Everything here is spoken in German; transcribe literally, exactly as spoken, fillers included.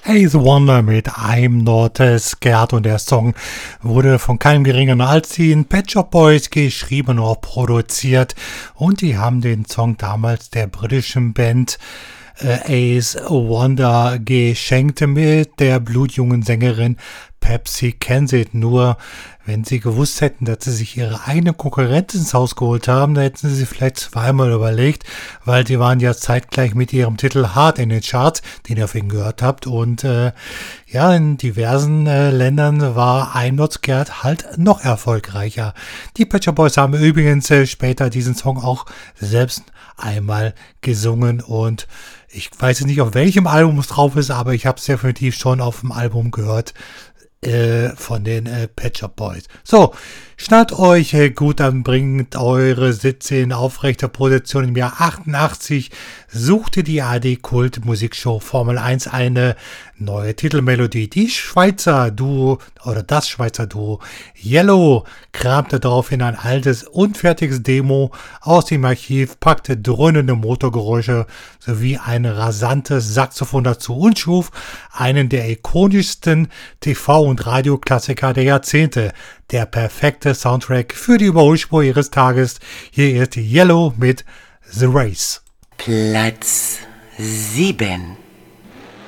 Ace Wonder mit I'm Not Scared, und der Song wurde von keinem geringeren als den Pet Shop Boys geschrieben und auch produziert, und die haben den Song damals der britischen Band äh, Ace Wonder geschenkt mit der blutjungen Sängerin Pepsi Kensit. Nur wenn sie gewusst hätten, dass sie sich ihre eigene Konkurrenz ins Haus geholt haben, dann hätten sie sich vielleicht zweimal überlegt, weil sie waren ja zeitgleich mit ihrem Titel Hard in den Charts, den ihr vorhin gehört habt, und äh, ja, in diversen äh, Ländern war I'm Not Scared halt noch erfolgreicher. Die Pet Shop Boys haben übrigens äh, später diesen Song auch selbst einmal gesungen, und ich weiß jetzt nicht, auf welchem Album es drauf ist, aber ich habe es definitiv schon auf dem Album gehört äh, von den äh, Pet Shop Boys. So, schnallt euch äh, gut an, bringt eure Sitze in aufrechter Position. Im Jahr achtundachtzig suchte die A R D-Kult-Musikshow Formel eins eine neue Titelmelodie. Die Schweizer Duo oder das Schweizer Duo Yellow kramte daraufhin ein altes, unfertiges Demo aus dem Archiv, packte dröhnende Motorgeräusche sowie ein rasantes Saxophon dazu und schuf einen der ikonischsten T V- und Radioklassiker der Jahrzehnte. Der perfekte Soundtrack für die Überholspur ihres Tages. Hier ist Yellow mit The Race. Platz sieben.